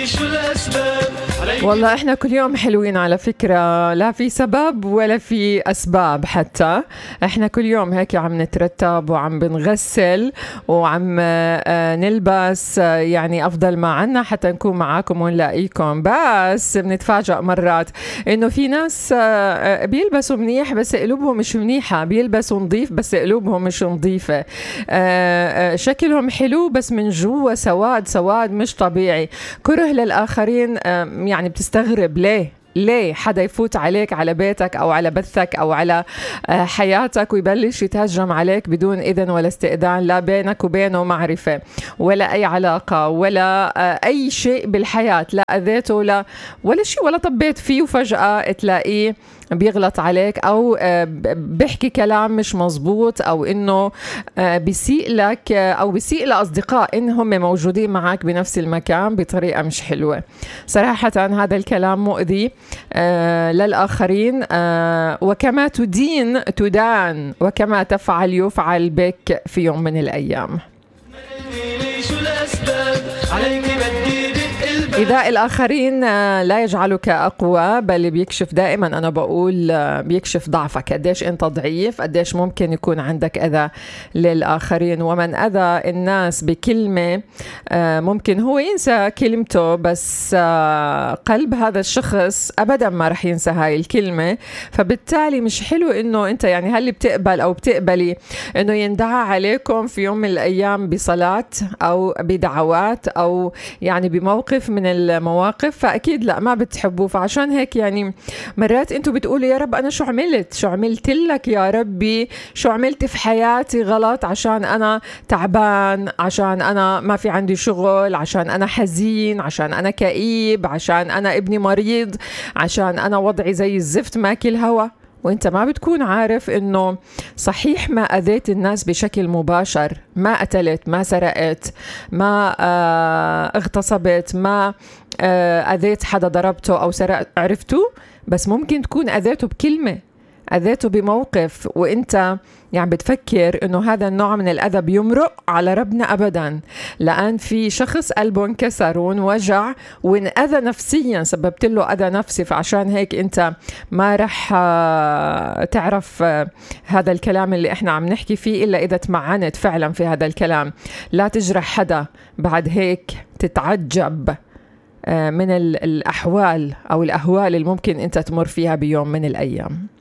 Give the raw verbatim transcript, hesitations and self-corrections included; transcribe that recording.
والله احنا كل يوم حلوين على فكرة، لا في سبب ولا في أسباب، حتى احنا كل يوم هيك عم نترتب وعم بنغسل وعم نلبس يعني أفضل ما عنا حتى نكون معاكم ونلاقيكم. بس بنتفاجأ مرات إنه في ناس بيلبسوا منيح بس قلوبهم مش منيحة، بيلبسوا نظيف بس قلوبهم مش نظيفة، شكلهم حلو بس من جوا سواد سواد مش طبيعي، كره للآخرين. يعني بتستغرب ليه ليه حدا يفوت عليك على بيتك أو على بثك أو على حياتك ويبلش يتهجم عليك بدون إذن ولا استئذان، لا بينك وبينه معرفة ولا أي علاقة ولا أي شيء بالحياة، لا أذيته ولا ولا شيء ولا طبيت فيه، وفجأة تلاقيه بيغلط عليك أو بيحكي كلام مش مزبوط أو إنه بيسيء لك أو بيسيء لأصدقاء إنهم موجودين معك بنفس المكان بطريقة مش حلوة. صراحة هذا الكلام مؤذي للآخرين، وكما تدين تدان وكما تفعل يفعل بك في يوم من الأيام. إيذاء الآخرين لا يجعلك أقوى، بل بيكشف دائما، أنا بقول بيكشف ضعفك، قديش أنت ضعيف، قديش ممكن يكون عندك أذى للآخرين. ومن أذى الناس بكلمة ممكن هو ينسى كلمته، بس قلب هذا الشخص أبدا ما رح ينسى هاي الكلمة، فبالتالي مش حلو إنه أنت يعني هل بتقبل أو بتقبلي إنه يندعى عليكم في يوم من الأيام بصلاة أو بدعوات أو يعني بموقف من المواقف، فأكيد لا ما بتحبوه. فعشان هيك يعني مرات انتوا بتقولوا يا رب أنا شو عملت شو عملت لك يا ربي، شو عملت في حياتي غلط، عشان أنا تعبان، عشان أنا ما في عندي شغل، عشان أنا حزين، عشان أنا كئيب، عشان أنا ابني مريض، عشان أنا وضعي زي الزفت ماكل هوا. وانت ما بتكون عارف انه صحيح ما اذيت الناس بشكل مباشر، ما قتلت، ما سرقت، ما اه اغتصبت، ما اه اذيت حدا ضربته او سرقت، عرفتوا؟ بس ممكن تكون اذيته بكلمة، أذيته بموقف، وإنت يعني بتفكر إنه هذا النوع من الأذى بيمرق على ربنا أبدا، لأن في شخص قلبه انكسر وانوجع وانأذى نفسيا، سببت له أذى نفسي. فعشان هيك أنت ما رح تعرف هذا الكلام اللي إحنا عم نحكي فيه إلا إذا تمعنت فعلا في هذا الكلام. لا تجرح حدا بعد هيك تتعجب من الأحوال أو الأهوال اللي ممكن أنت تمر فيها بيوم من الأيام.